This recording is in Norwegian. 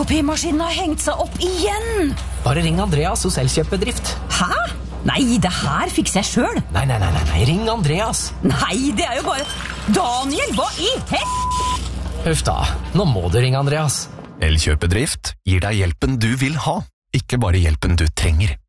Kopimaskinen har hengt seg opp igjen. Bare ring Andreas hos Elkjøpbedrift. Hæ? Nei, det her fikser jeg selv. Nei, ring Andreas. Nei, det er jo bare... Daniel, hva i Huff da, nå må du ringe Andreas. Elkjøpbedrift gir deg hjelpen du vil ha, ikke bare hjelpen du trenger.